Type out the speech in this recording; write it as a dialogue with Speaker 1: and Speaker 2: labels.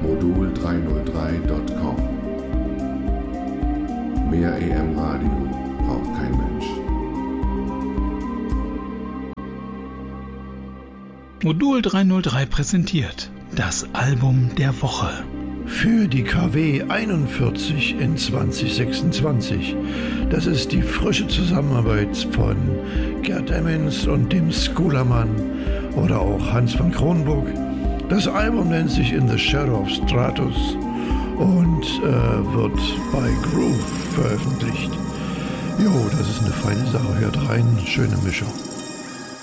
Speaker 1: modul303.com. Mehr EM-Radio braucht kein Mensch.
Speaker 2: Modul 303 präsentiert das Album der Woche.
Speaker 3: Für die KW 41 in 2026. Das ist die frische Zusammenarbeit von Gerd Emmens und dem Skulermann oder auch Hans van Kronburg. Das Album nennt sich In the Shadow of Stratus und wird bei Groove veröffentlicht. Jo, das ist eine feine Sache. Hört rein, schöne Mischung.